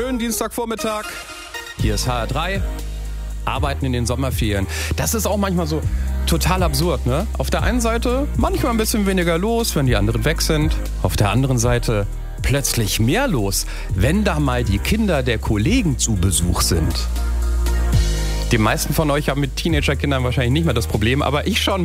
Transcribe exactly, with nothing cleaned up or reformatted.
schönen Dienstagvormittag. Hier ist H R drei. Arbeiten in den Sommerferien. Das ist auch manchmal so total absurd, ne? Auf der einen Seite manchmal ein bisschen weniger los, wenn die anderen weg sind. Auf der anderen Seite plötzlich mehr los, wenn da mal die Kinder der Kollegen zu Besuch sind. Die meisten von euch haben mit Teenagerkindern wahrscheinlich nicht mehr das Problem, aber ich schaue